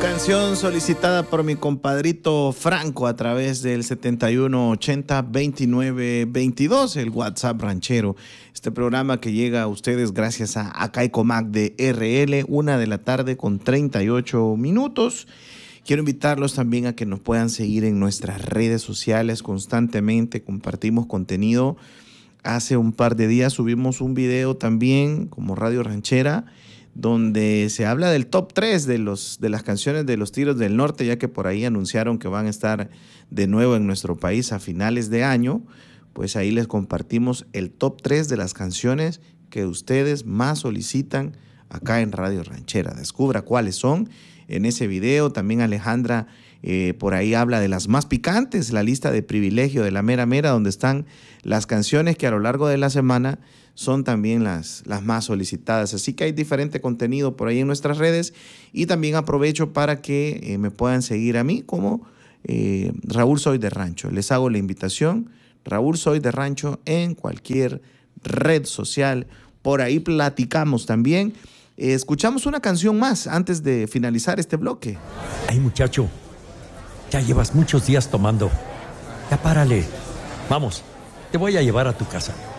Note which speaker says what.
Speaker 1: Canción solicitada por mi compadrito Franco a través del 7180-2922, el WhatsApp ranchero. Este programa que llega a ustedes gracias a Acaicomac de RL, 1:38 p.m. Quiero invitarlos también a que nos puedan seguir en nuestras redes sociales constantemente. Compartimos contenido. Hace un par de días subimos un video también como Radio Ranchera, donde se habla del top 3 de las canciones de los Tigres del Norte, ya que por ahí anunciaron que van a estar de nuevo en nuestro país a finales de año. Pues ahí les compartimos el top 3 de las canciones que ustedes más solicitan acá en Radio Ranchera. Descubra cuáles son en ese video. También Alejandra por ahí habla de las más picantes, la lista de privilegio de la mera mera, donde están las canciones que a lo largo de la semana son también las más solicitadas. Así que hay diferente contenido por ahí en nuestras redes, y también aprovecho para que me puedan seguir a mí como Raúl Soy de Rancho. Les hago la invitación, Raúl Soy de Rancho, en cualquier red social. Por ahí platicamos también. Escuchamos una canción más antes de finalizar este bloque.
Speaker 2: Ay, muchacho, ya llevas muchos días tomando. Ya párale. Vamos, te voy a llevar a tu casa.